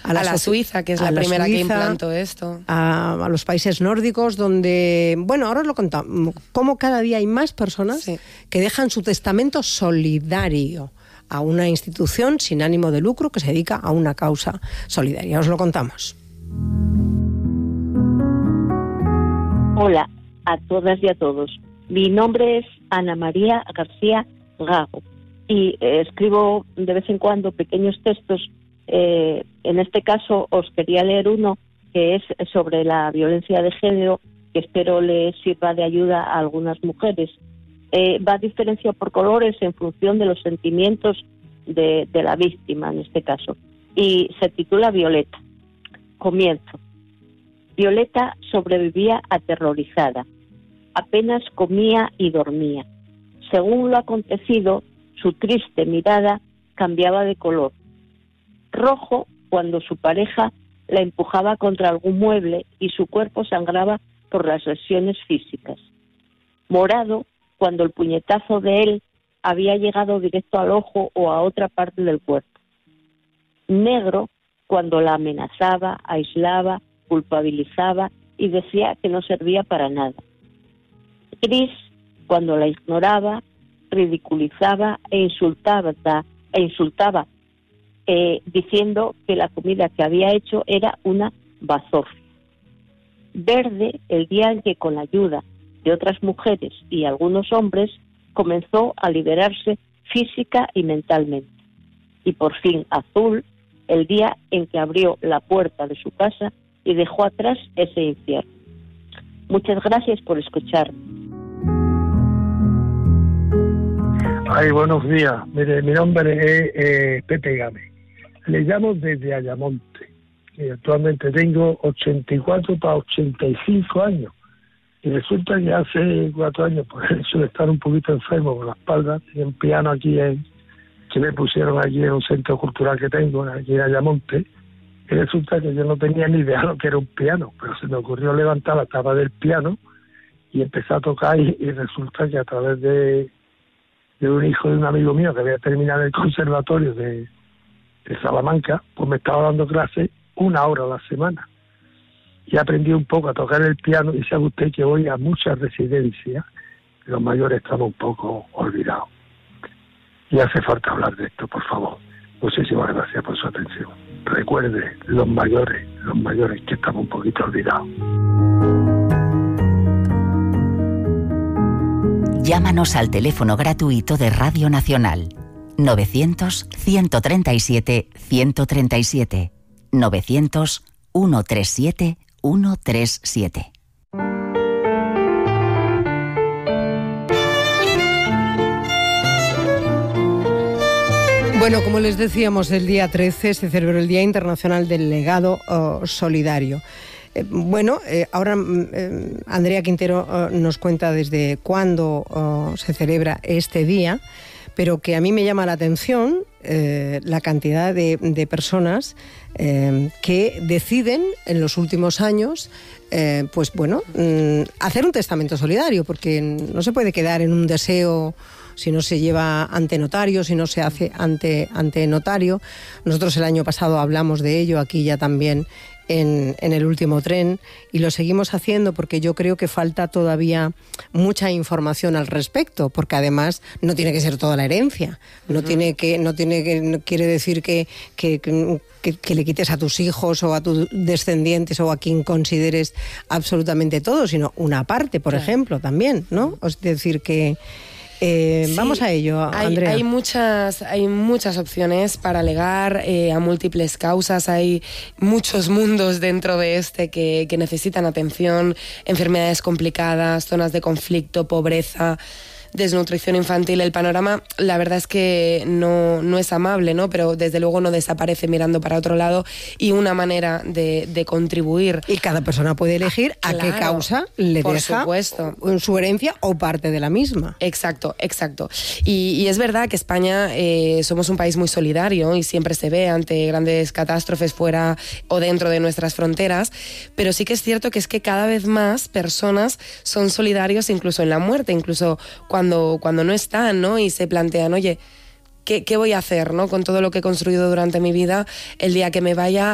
a la Suiza, que es la primera que implantó esto. A los países nórdicos, donde, bueno, ahora os lo contamos, como cada día hay más personas que dejan su testamento solidario a una institución sin ánimo de lucro que se dedica a una causa solidaria. Os lo contamos. Hola a todas y a todos. Mi nombre es Ana María García Gago y escribo de vez en cuando pequeños textos. En este caso os quería leer uno que es sobre la violencia de género, que espero les sirva de ayuda a algunas mujeres. Va diferenciado por colores en función de los sentimientos de la víctima, en este caso. Y se titula Violeta. Comienzo. Violeta sobrevivía aterrorizada. Apenas comía y dormía. Según lo acontecido, su triste mirada cambiaba de color. Rojo cuando su pareja la empujaba contra algún mueble y su cuerpo sangraba por las lesiones físicas. Morado cuando el puñetazo de él había llegado directo al ojo o a otra parte del cuerpo. Negro cuando la amenazaba, aislaba, culpabilizaba y decía que no servía para nada. Gris cuando la ignoraba, ridiculizaba e insultaba, diciendo que la comida que había hecho era una bazofia. Verde el día en que, con la ayuda de otras mujeres y algunos hombres, comenzó a liberarse física y mentalmente. Y por fin azul el día en que abrió la puerta de su casa y dejó atrás ese infierno. Muchas gracias por escuchar. Ay, buenos días. Mire, mi nombre es Pepe Game. Le llamo desde Ayamonte. Y actualmente tengo 84 para 85 años. Y resulta que hace 4 años, por eso de estar un poquito enfermo con la espalda, tenía un piano que me pusieron aquí en un centro cultural que tengo, aquí en Ayamonte. Y resulta que yo no tenía ni idea de lo que era un piano, pero se me ocurrió levantar la tapa del piano y empecé a tocar y resulta que a través de un hijo de un amigo mío que había terminado el conservatorio de Salamanca, pues me estaba dando clases 1 hora a la semana. Y aprendí un poco a tocar el piano y sabe usted que voy a muchas residencias, los mayores estamos un poco olvidados. Y hace falta hablar de esto, por favor. Muchísimas gracias por su atención. Recuerde, los mayores que estamos un poquito olvidados. Llámanos al teléfono gratuito de Radio Nacional 900-137-137 900-137-137. Bueno, como les decíamos, el día 13 se celebró el Día Internacional del Legado Solidario. Ahora Andrea Quintero nos cuenta desde cuándo se celebra este día, pero que a mí me llama la atención la cantidad de personas que deciden en los últimos años hacer un testamento solidario, porque no se puede quedar en un deseo si no se lleva ante notario, si no se hace ante notario. Nosotros el año pasado hablamos de ello aquí ya también en el último tren, y lo seguimos haciendo porque yo creo que falta todavía mucha información al respecto, porque además no tiene que ser toda la herencia, no quiere decir que le quites a tus hijos o a tus descendientes o a quien consideres absolutamente todo, sino una parte, por ejemplo, también, ¿no? Es decir que vamos a ello, Andrea. Hay muchas opciones para legar a múltiples causas. Hay muchos mundos dentro de que necesitan atención: enfermedades complicadas, zonas de conflicto, pobreza, desnutrición infantil. El panorama, la verdad es que no es amable, ¿no? Pero desde luego no desaparece mirando para otro lado, y una manera de contribuir. Y cada persona puede elegir a qué causa le deja su herencia o parte de la misma. Exacto. Y es verdad que España somos un país muy solidario y siempre se ve ante grandes catástrofes fuera o dentro de nuestras fronteras, pero sí que es cierto que cada vez más personas son solidarios incluso en la muerte, incluso cuando no están, ¿no? Y se plantean, oye, ¿qué voy a hacer, ¿no? Con todo lo que he construido durante mi vida, el día que me vaya,